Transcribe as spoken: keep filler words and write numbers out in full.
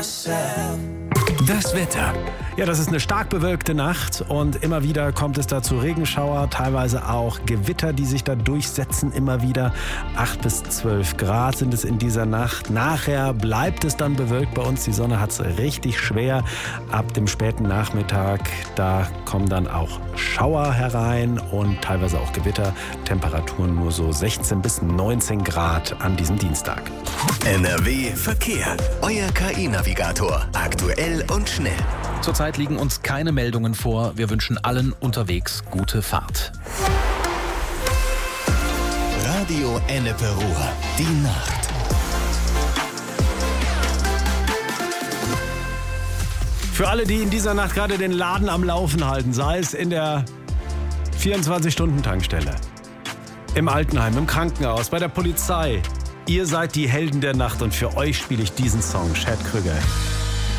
Das Wetter. Ja, das ist eine stark bewölkte Nacht und immer wieder kommt es da zu Regenschauer, teilweise auch Gewitter, die sich da durchsetzen immer wieder. acht bis zwölf Grad sind es in dieser Nacht. Nachher bleibt es dann bewölkt bei uns. Die Sonne hat es richtig schwer. Ab dem späten Nachmittag, da kommen dann auch Schauer herein und teilweise auch Gewitter. Temperaturen nur so sechzehn bis neunzehn Grad an diesem Dienstag. N R W Verkehr. Euer K I-Navigator. Aktuell und schnell. Zurzeit liegen uns keine Meldungen vor. Wir wünschen allen unterwegs gute Fahrt. Radio Ennepe Ruhr. Die Nacht. Für alle, die in dieser Nacht gerade den Laden am Laufen halten, sei es in der vierundzwanzig-Stunden-Tankstelle, im Altenheim, im Krankenhaus, bei der Polizei. Ihr seid die Helden der Nacht und für euch spiele ich diesen Song, Chad Krüger.